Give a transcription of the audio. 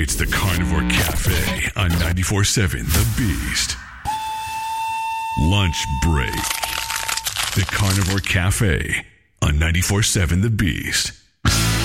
It's the Carnivore Cafe on 94.7 The Beast. Lunch break. The Carnivore Cafe on 94.7 The Beast.